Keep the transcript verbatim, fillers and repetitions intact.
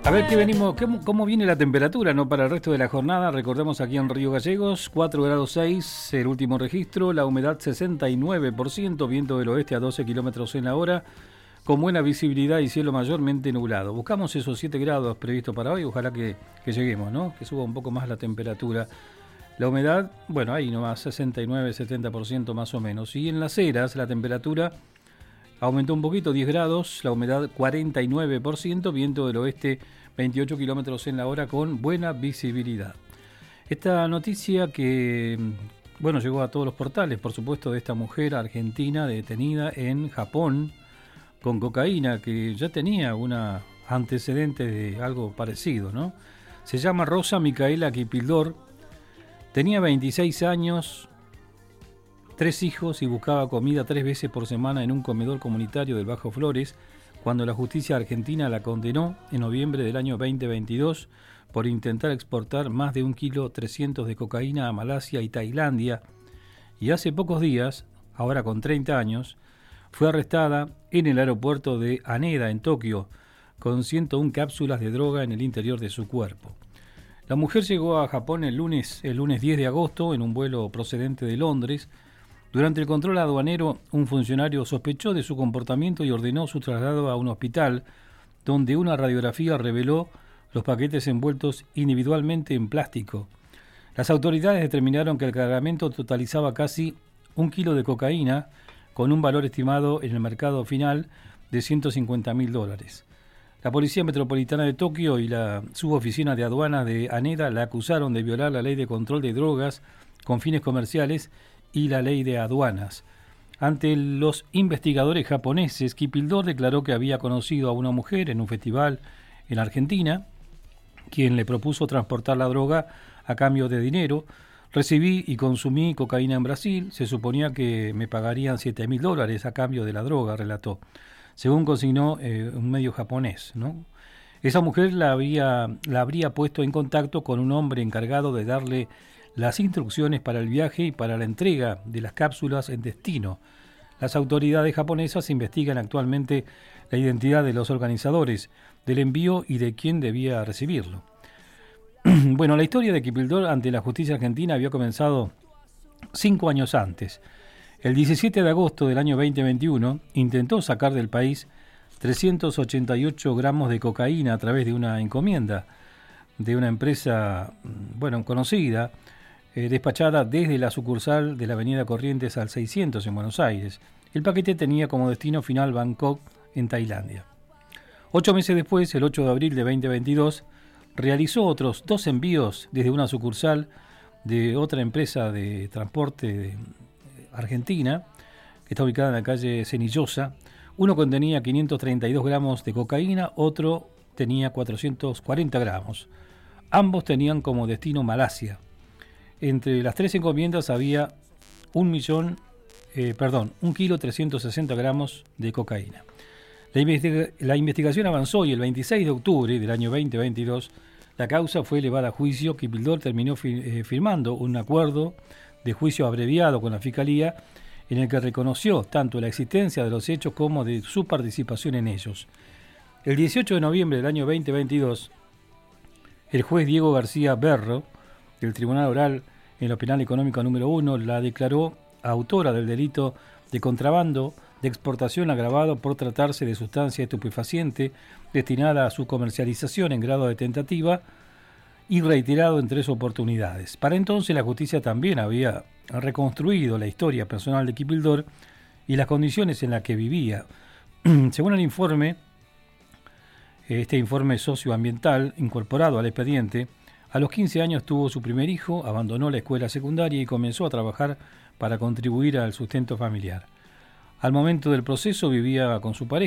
A ver qué venimos, qué, cómo viene la temperatura, ¿no? Para el resto de la jornada. Recordemos aquí en Río Gallegos, cuatro grados seis, el último registro, la humedad sesenta y nueve por ciento, viento del oeste a doce kilómetros en la hora, con buena visibilidad y cielo mayormente nublado. Buscamos esos siete grados previstos para hoy, ojalá que, que lleguemos, ¿no? Que suba un poco más la temperatura. La humedad, bueno, ahí nomás, sesenta y nueve, setenta por ciento más o menos. Y en Las Heras, la temperatura aumentó un poquito, diez grados, la humedad cuarenta y nueve por ciento, viento del oeste veintiocho kilómetros en la hora con buena visibilidad. Esta noticia que, bueno, llegó a todos los portales, por supuesto, de esta mujer argentina detenida en Japón con cocaína, que ya tenía una antecedente de algo parecido, ¿no? Se llama Rosa Micaela Kipildor, tenía veintiséis años, tres hijos y buscaba comida tres veces por semana en un comedor comunitario del Bajo Flores, cuando la justicia argentina la condenó en noviembre del año veinte veintidós por intentar exportar más de un kilo trescientos de cocaína a Malasia y Tailandia, y hace pocos días, ahora con treinta años, fue arrestada en el aeropuerto de Haneda, en Tokio, con ciento una cápsulas de droga en el interior de su cuerpo. La mujer llegó a Japón el lunes, el lunes diez de agosto en un vuelo procedente de Londres. Durante el control aduanero, un funcionario sospechó de su comportamiento y ordenó su traslado a un hospital, donde una radiografía reveló los paquetes envueltos individualmente en plástico. Las autoridades determinaron que el cargamento totalizaba casi un kilo de cocaína, con un valor estimado en el mercado final de ciento cincuenta mil dólares. La Policía Metropolitana de Tokio y la Suboficina de Aduanas de Haneda la acusaron de violar la ley de control de drogas con fines comerciales y la ley de aduanas. Ante los investigadores japoneses, Kipildor declaró que había conocido a una mujer en un festival en Argentina, quien le propuso transportar la droga a cambio de dinero. Recibí y consumí cocaína en Brasil, se suponía que me pagarían siete mil dólares a cambio de la droga, relató, según consignó eh, un medio japonés, ¿no? Esa mujer la, había, la habría puesto en contacto con un hombre encargado de darle las instrucciones para el viaje y para la entrega de las cápsulas en destino. Las autoridades japonesas investigan actualmente la identidad de los organizadores del envío y de quién debía recibirlo. Bueno, la historia de Kipildor ante la justicia argentina había comenzado cinco años antes. El diecisiete de agosto del año veinte veintiuno intentó sacar del país trescientos ochenta y ocho gramos de cocaína a través de una encomienda de una empresa, bueno, conocida, eh, despachada desde la sucursal de la avenida Corrientes al seiscientos en Buenos Aires. El paquete tenía como destino final Bangkok, en Tailandia. Ocho meses después, el ocho de abril de veinte veintidós, realizó otros dos envíos desde una sucursal de otra empresa de transporte de Argentina, que está ubicada en la calle Cenillosa. Uno contenía quinientos treinta y dos gramos de cocaína, otro tenía cuatrocientos cuarenta gramos. Ambos tenían como destino Malasia. Entre las tres encomiendas había un millón, eh, perdón, un kilo trescientos sesenta gramos de cocaína. La, investiga- la investigación avanzó y el veintiséis de octubre del año veinte veintidós la causa fue elevada a juicio. Kipildor terminó fi- eh, firmando un acuerdo de juicio abreviado con la Fiscalía en el que reconoció tanto la existencia de los hechos como de su participación en ellos. El dieciocho de noviembre del año veinte veintidós, el juez Diego García Berro, del Tribunal Oral en lo Penal Económico número uno, la declaró autora del delito de contrabando de exportación agravado por tratarse de sustancia estupefaciente destinada a su comercialización en grado de tentativa y reiterado en tres oportunidades. Para entonces la justicia también había reconstruido la historia personal de Kipildor y las condiciones en las que vivía. Según el informe, este informe socioambiental incorporado al expediente, a los quince años tuvo su primer hijo, abandonó la escuela secundaria y comenzó a trabajar para contribuir al sustento familiar. Al momento del proceso vivía con su pareja